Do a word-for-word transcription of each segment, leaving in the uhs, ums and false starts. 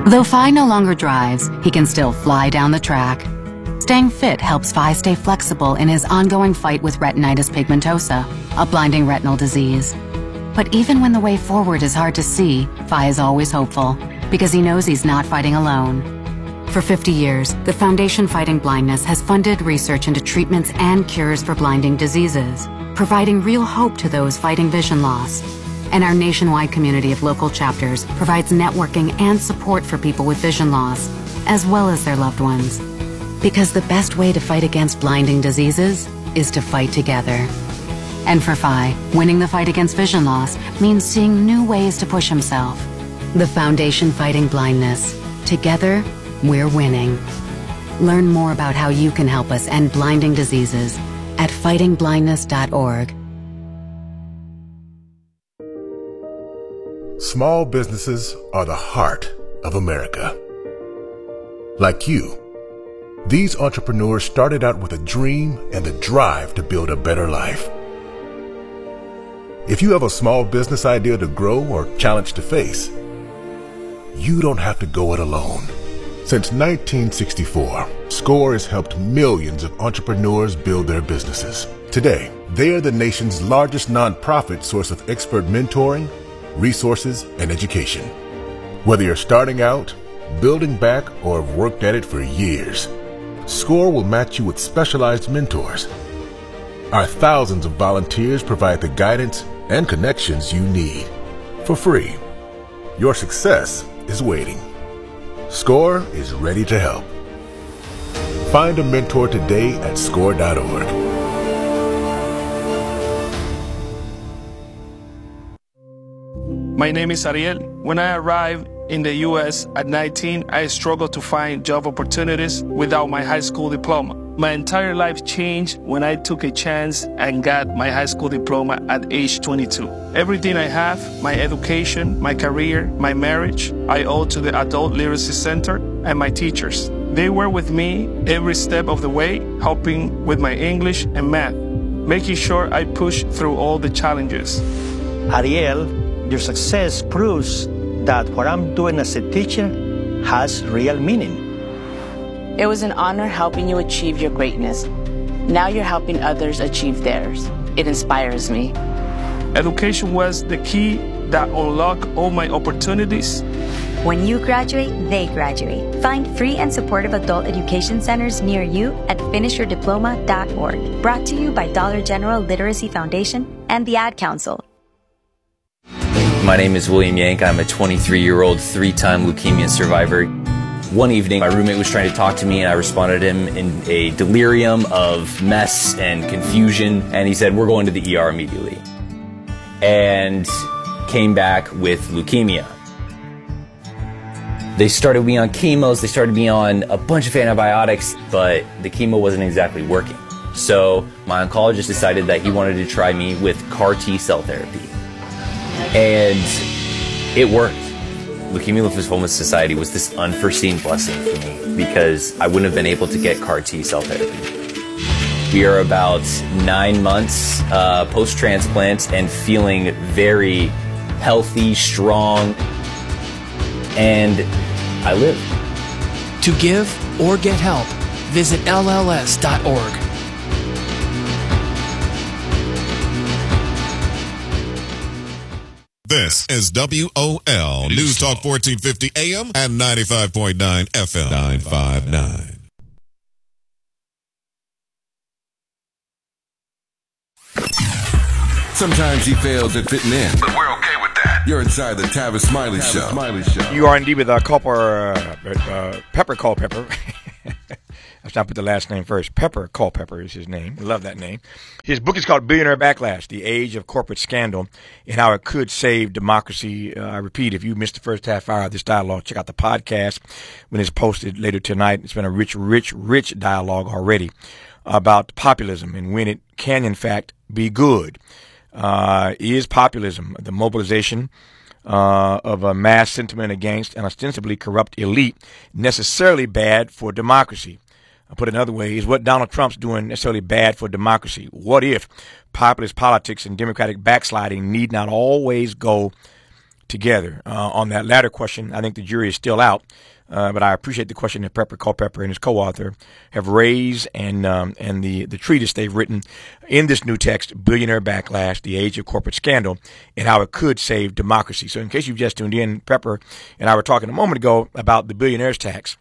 Though Phi no longer drives, he can still fly down the track. Staying fit helps Phi stay flexible in his ongoing fight with retinitis pigmentosa, a blinding retinal disease. But even when the way forward is hard to see, Phi is always hopeful, because he knows he's not fighting alone. For fifty years, the Foundation Fighting Blindness has funded research into treatments and cures for blinding diseases, providing real hope to those fighting vision loss. And our nationwide community of local chapters provides networking and support for people with vision loss, as well as their loved ones. Because the best way to fight against blinding diseases is to fight together. And for Phi, winning the fight against vision loss means seeing new ways to push himself. The Foundation Fighting Blindness. Together, we're winning. Learn more about how you can help us end blinding diseases at fighting blindness dot org. Small businesses are the heart of America. Like you, these entrepreneurs started out with a dream and the drive to build a better life. If you have a small business idea to grow or challenge to face, you don't have to go it alone. Since nineteen sixty-four, SCORE has helped millions of entrepreneurs build their businesses. Today, they are the nation's largest nonprofit source of expert mentoring, resources, and education. Whether you're starting out, building back, or have worked at it for years, SCORE will match you with specialized mentors. Our thousands of volunteers provide the guidance and connections you need for free. Your success is waiting. SCORE is ready to help. Find a mentor today at score dot org. My name is Ariel. When I arrived in the U S at nineteen, I struggled to find job opportunities without my high school diploma. My entire life changed when I took a chance and got my high school diploma at age twenty-two. Everything I have, my education, my career, my marriage, I owe to the Adult Literacy Center and my teachers. They were with me every step of the way, helping with my English and math, making sure I pushed through all the challenges. Ariel, your success proves that what I'm doing as a teacher has real meaning. It was an honor helping you achieve your greatness. Now you're helping others achieve theirs. It inspires me. Education was the key that unlocked all my opportunities. When you graduate, they graduate. Find free and supportive adult education centers near you at finish your diploma dot org. Brought to you by Dollar General Literacy Foundation and the Ad Council. My name is William Yank. I'm a twenty-three-year-old three-time leukemia survivor. One evening, my roommate was trying to talk to me, and I responded to him in a delirium of mess and confusion, and he said, "We're going to the E R immediately," and came back with leukemia. They started me on chemos, they started me on a bunch of antibiotics, but the chemo wasn't exactly working. So my oncologist decided that he wanted to try me with CAR T cell therapy. And it worked. Leukemia Lymphoma Society was this unforeseen blessing for me because I wouldn't have been able to get CAR T cell therapy. We are about nine months uh, post-transplant and feeling very healthy, strong, and I live. To give or get help, visit L L S dot org. This is W O L News Talk fourteen fifty A M and ninety-five point nine F M. nine five nine. Sometimes he fails at fitting in, but we're okay with that. You're inside the Tavis Smiley Tavis Show. Smiley Show. You are indeed with uh, Culper, uh, uh, Pepper Culpepper. Let's not put the last name first. Pepper Culpepper is his name. I love that name. His book is called Billionaire Backlash, The Age of Corporate Scandal and How It Could Save Democracy. Uh, I repeat, if you missed the first half hour of this dialogue, check out the podcast when it's posted later tonight. It's been a rich, rich, rich dialogue already about populism and when it can, in fact, be good. Uh, is populism the mobilization uh, of a mass sentiment against an ostensibly corrupt elite necessarily bad for democracy? I'll put it another way, is what Donald Trump's doing necessarily bad for democracy? What if populist politics and democratic backsliding need not always go together. Uh, on that latter question, I think the jury is still out. Uh, but I appreciate the question that Pepper Culpepper and his co-author have raised, and um, and the, the treatise they've written in this new text, Billionaire Backlash, The Age of Corporate Scandal, and How It Could Save Democracy. So in case you've just tuned in, Pepper and I were talking a moment ago about the billionaire's tax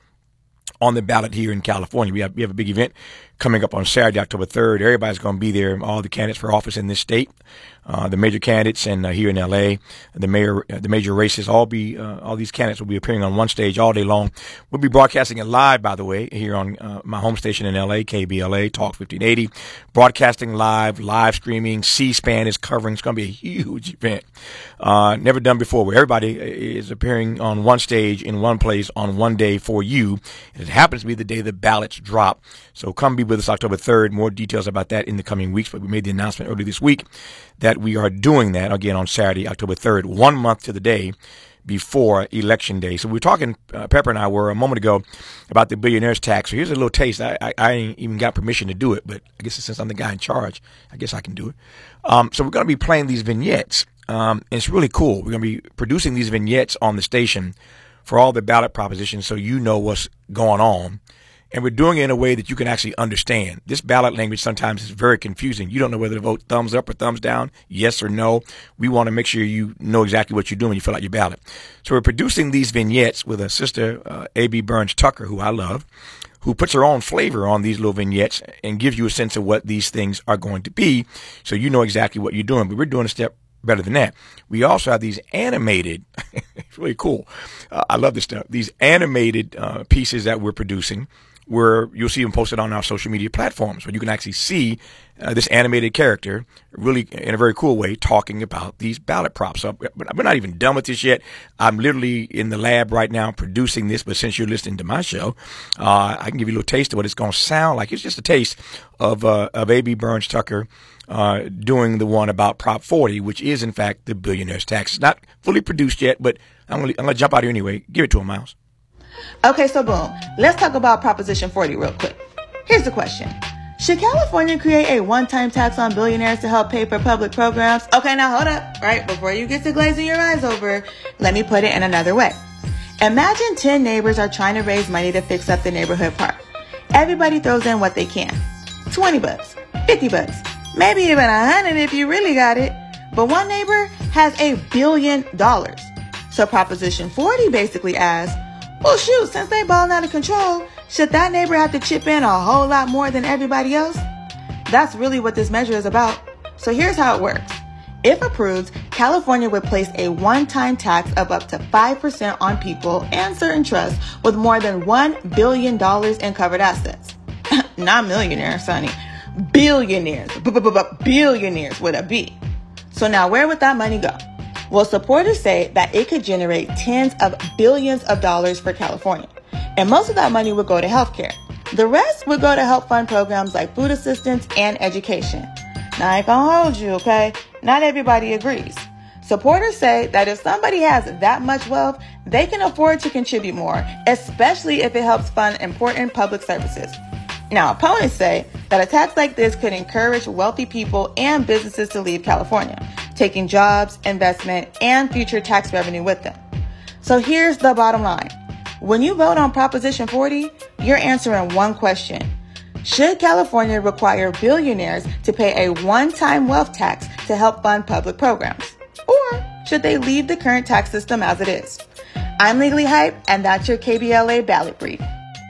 on the ballot here in California. We have, we have a big event coming up on Saturday, October third. Everybody's going to be there, all the candidates for office in this state, uh, the major candidates, and uh, here in L A, the mayor, uh, the major races, all be, uh, all these candidates will be appearing on one stage all day long. We'll be broadcasting it live, by the way, here on uh, my home station in L A, K B L A, Talk fifteen eighty. Broadcasting live, live streaming. C-SPAN is covering. It's going to be a huge event. Uh, never done before, where everybody is appearing on one stage in one place on one day for you. It happens to be the day the ballots drop. So come be with us October third. More details about that in the coming weeks. But we made the announcement earlier this week that we are doing that again on Saturday, October third, one month to the day before Election Day. So we were talking, uh, Pepper and I were a moment ago, about the billionaire's tax. So here's a little taste. I, I, I ain't even got permission to do it, but I guess since I'm the guy in charge, I guess I can do it. Um, so we're going to be playing these vignettes. Um, and it's really cool. We're going to be producing these vignettes on the station for all the ballot propositions so you know what's going on. And we're doing it in a way that you can actually understand. This ballot language sometimes is very confusing. You don't know whether to vote thumbs up or thumbs down, yes or no. We want to make sure you know exactly what you're doing when you fill out your ballot. So we're producing these vignettes with a sister, uh, A B Burns Tucker, who I love, who puts her own flavor on these little vignettes and gives you a sense of what these things are going to be so you know exactly what you're doing. But we're doing a step better than that. We also have these animated, it's really cool. Uh, I love this stuff. These animated uh, pieces that we're producing, where you'll see them posted on our social media platforms, where you can actually see uh, this animated character really in a very cool way talking about these ballot props. So we're not even done with this yet. I'm literally in the lab right now producing this, but since you're listening to my show, uh, I can give you a little taste of what it's going to sound like. It's just a taste of uh, of A B Burns Tucker uh, doing the one about Prop forty, which is, in fact, the billionaire's tax. It's not fully produced yet, but I'm going to jump out here anyway. Give it to him, Miles. Okay, so boom. Let's talk about Proposition forty real quick. Here's the question. Should California create a one-time tax on billionaires to help pay for public programs? Okay, now hold up. Right before you get to glazing your eyes over, let me put it in another way. Imagine ten neighbors are trying to raise money to fix up the neighborhood park. Everybody throws in what they can. twenty bucks, fifty bucks, maybe even a hundred if you really got it. But one neighbor has a billion dollars. So Proposition forty basically asks, well, shoot, since they balling out of control, should that neighbor have to chip in a whole lot more than everybody else? That's really what this measure is about. So here's how it works. If approved, California would place a one-time tax of up to five percent on people and certain trusts with more than one billion dollars in covered assets. Not millionaires, Sonny. Billionaires. B-b-b-billionaires with a B. So now where would that money go? Well, supporters say that it could generate tens of billions of dollars for California. And most of that money would go to healthcare. The rest would go to help fund programs like food assistance and education. Now, I ain't gonna hold you, okay? Not everybody agrees. Supporters say that if somebody has that much wealth, they can afford to contribute more, especially if it helps fund important public services. Now, opponents say that a tax like this could encourage wealthy people and businesses to leave California, taking jobs, investment, and future tax revenue with them. So here's the bottom line. When you vote on Proposition forty, you're answering one question. Should California require billionaires to pay a one-time wealth tax to help fund public programs? Or should they leave the current tax system as it is? I'm Legally Hype, and that's your K B L A ballot brief.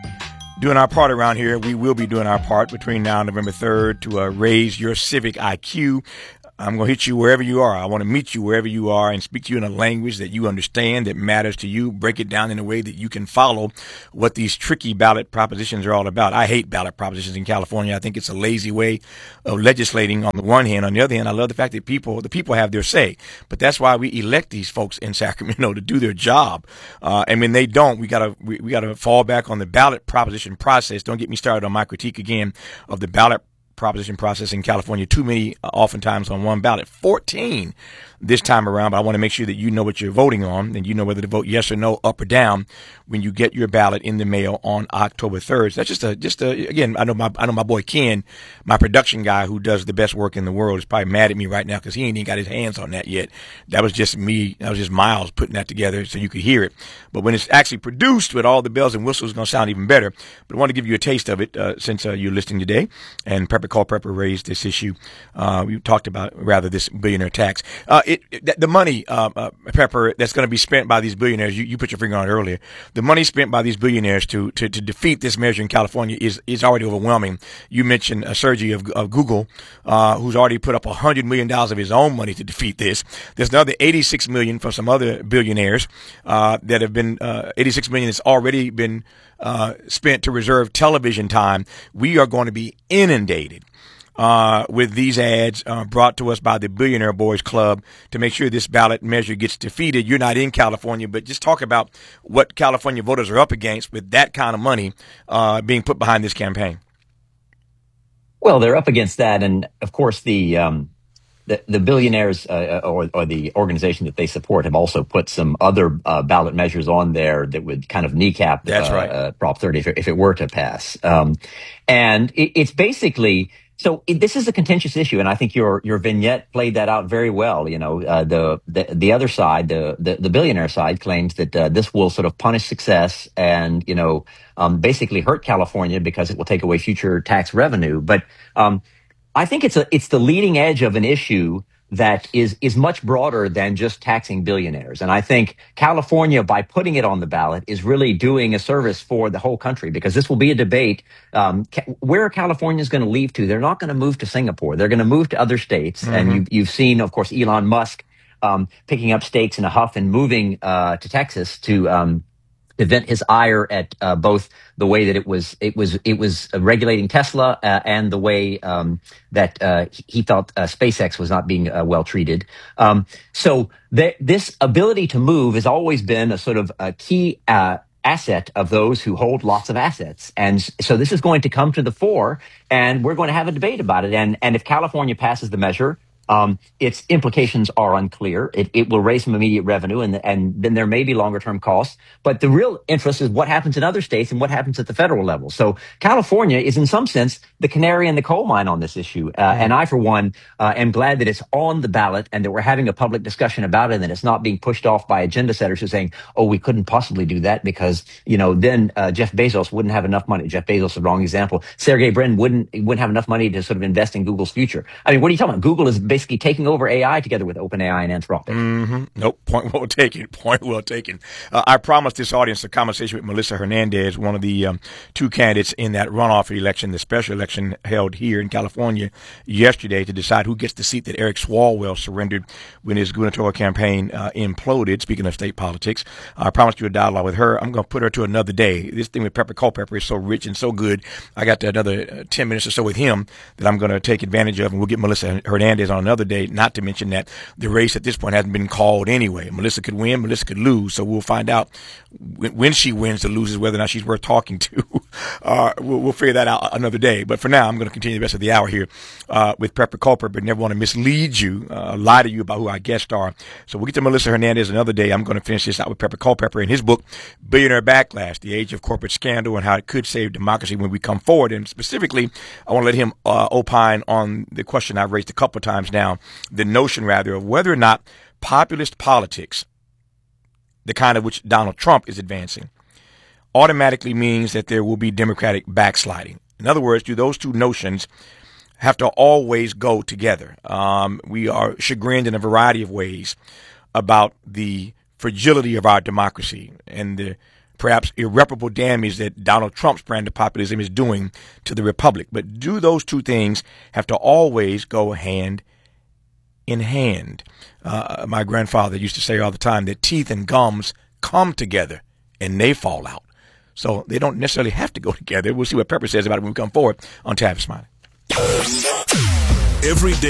Doing our part around here, we will be doing our part between now and November third to uh, raise your civic I Q. I'm going to hit you wherever you are. I want to meet you wherever you are and speak to you in a language that you understand, that matters to you. Break it down in a way that you can follow what these tricky ballot propositions are all about. I hate ballot propositions in California. I think it's a lazy way of legislating on the one hand. On the other hand, I love the fact that people, the people have their say. But that's why we elect these folks in Sacramento to do their job. Uh, and when they don't, we gotta we, we gotta fall back on the ballot proposition process. Don't get me started on my critique again of the ballot proposition process in California. Too many, uh, oftentimes, on one ballot. fourteen this time around, but I want to make sure that you know what you're voting on and you know whether to vote yes or no, up or down, when you get your ballot in the mail on October third. So that's just a, just a, again, I know my, I know my boy Ken, my production guy who does the best work in the world, is probably mad at me right now because he ain't even got his hands on that yet. That was just me, that was just Miles putting that together so you could hear it. But when it's actually produced with all the bells and whistles, it's going to sound even better. But I want to give you a taste of it uh, since uh, you're listening today. And Pepper Call Pepper raised this issue. Uh, we talked about, rather, this billionaire tax. Uh, it, it the money, uh, uh, Pepper, that's going to be spent by these billionaires, you, you put your finger on it earlier, the money spent by these billionaires to, to, to defeat this measure in California is, is already overwhelming. You mentioned uh, Sergey of, of Google, uh, who's already put up one hundred million dollars of his own money to defeat this. There's another eighty-six million dollars from some other billionaires uh, that have been, uh, eighty-six million dollars has already been uh, spent to reserve television time. We are going to be inundated Uh, with these ads uh, brought to us by the Billionaire Boys Club to make sure this ballot measure gets defeated. You're not in California, but just talk about what California voters are up against with that kind of money uh, being put behind this campaign. Well, they're up against that. And, of course, the um, the, the billionaires uh, or, or the organization that they support have also put some other uh, ballot measures on there that would kind of kneecap That's uh, right. uh, Prop thirty if it, if it were to pass. Um, and it, it's basically... So it, this is a contentious issue, and I think your your vignette played that out very well. You know, uh, the, the the other side, the the, the billionaire side, claims that uh, this will sort of punish success and you know um, basically hurt California because it will take away future tax revenue. But um, I think it's a it's the leading edge of an issue that is is much broader than just taxing billionaires. And I think California, by putting it on the ballot, is really doing a service for the whole country, because this will be a debate. Um, ca- where are Californians going to leave to? They're not going to move to Singapore. They're going to move to other states. Mm-hmm. And you've, you've seen, of course, Elon Musk um, picking up stakes in a huff and moving uh, to Texas to um, to vent his ire at uh, both the way that it was it was it was regulating Tesla uh, and the way um, that uh, he felt uh, SpaceX was not being uh, well treated. Um, so th- this ability to move has always been a sort of a key uh, asset of those who hold lots of assets, and so this is going to come to the fore, and we're going to have a debate about it. And and if California passes the measure, Um, its implications are unclear. It, it will raise some immediate revenue, and and then there may be longer-term costs. But the real interest is what happens in other states and what happens at the federal level. So California is, in some sense, the canary in the coal mine on this issue. Uh, mm-hmm. And I, for one, uh, am glad that it's on the ballot and that we're having a public discussion about it, and that it's not being pushed off by agenda setters who are saying, "Oh, we couldn't possibly do that because you know then uh, Jeff Bezos wouldn't have enough money." Jeff Bezos is the wrong example. Sergey Brin wouldn't wouldn't have enough money to sort of invest in Google's future. I mean, what are you talking about? Google is basically Basically taking over A I together with OpenAI and Anthropic. Mm-hmm. Nope. Point well taken. Point well taken. Uh, I promised this audience a conversation with Melissa Hernandez, one of the um, two candidates in that runoff election, the special election held here in California yesterday, to decide who gets the seat that Eric Swalwell surrendered when his gubernatorial campaign uh, imploded. Speaking of state politics, uh, I promised you a dialogue with her. I'm going to put her to another day. This thing with Pepper Culpepper is so rich and so good. I got another uh, ten minutes or so with him that I'm going to take advantage of, and we'll get Melissa Hernandez on another day, not to mention that the race at this point hasn't been called anyway. Melissa could win, Melissa could lose, so we'll find out when she wins or loses whether or not she's worth talking to. Uh, we'll, we'll figure that out another day. But for now, I'm going to continue the rest of the hour here uh, with Pepper Culpepper, but never want to mislead you, uh, lie to you about who our guests are. So we'll get to Melissa Hernandez another day. I'm going to finish this out with Pepper Culpepper in his book, Billionaire Backlash, The Age of Corporate Scandal and How It Could Save Democracy When We Come Forward. And specifically, I want to let him uh, opine on the question I've raised a couple of times now, the notion, rather, of whether or not populist politics, the kind of which Donald Trump is advancing, automatically means that there will be Democratic backsliding. In other words, do those two notions have to always go together? Um, we are chagrined in a variety of ways about the fragility of our democracy and the perhaps irreparable damage that Donald Trump's brand of populism is doing to the republic. But do those two things have to always go hand in hand? Uh, my grandfather used to say all the time that teeth and gums come together and they fall out. So they don't necessarily have to go together. We'll see what Pepper says about it when we come forward on Tavis Smiley. Every day.